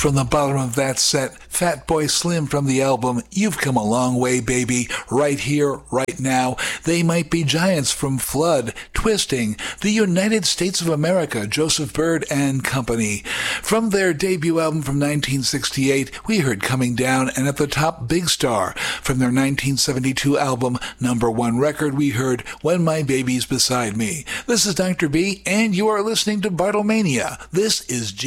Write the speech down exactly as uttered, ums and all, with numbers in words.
From the bottom of that set, Fatboy Slim from the album You've Come a Long Way, Baby, right here, right now. They Might Be Giants from Flood, Twisting, The United States of America, Joseph Byrd and Company. From their debut album from nineteen sixty-eight, we heard Coming Down, and at the top, Big Star. From their nineteen seventy-two album, Number One Record, we heard When My Baby's Beside Me. This is Doctor B, and you are listening to Bartlemania. This is G